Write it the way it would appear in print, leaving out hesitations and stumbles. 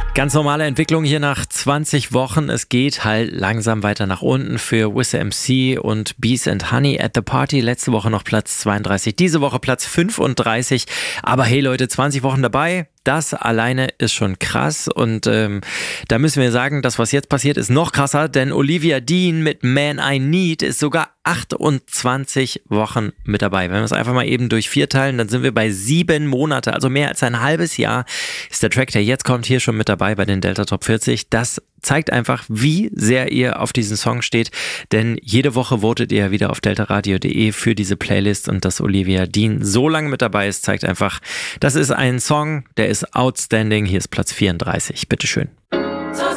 Ganz normale Entwicklung hier nach 20 Wochen. Es geht halt langsam weiter nach unten für Wizza MC und Bees and Honey at the Party. Letzte Woche noch Platz 32, diese Woche Platz 35. Aber hey Leute, 20 Wochen dabei. Das alleine ist schon krass und da müssen wir sagen, das, was jetzt passiert, ist noch krasser, denn Olivia Dean mit Man I Need ist sogar 28 Wochen mit dabei. Wenn wir es einfach mal eben durch 4 teilen, dann sind wir bei 7 Monate, also mehr als ein halbes Jahr ist der Track, der jetzt kommt, hier schon mit dabei bei den Delta Top 40. Das zeigt einfach, wie sehr ihr auf diesen Song steht, denn jede Woche votet ihr wieder auf deltaradio.de für diese Playlist und dass Olivia Dean so lange mit dabei ist, zeigt einfach, das ist ein Song, der ist outstanding. Hier ist Platz 34. Bitteschön.